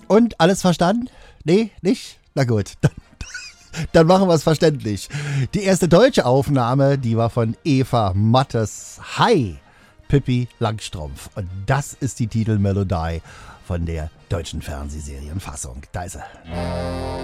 Und alles verstanden? Nee, nicht? Na gut, dann machen wir es verständlich. Die erste deutsche Aufnahme, die war von Eva Mattes. Hi, Pippi Langstrumpf. Und das ist die Titelmelodie von der deutschen Fernsehserienfassung. Da ist er.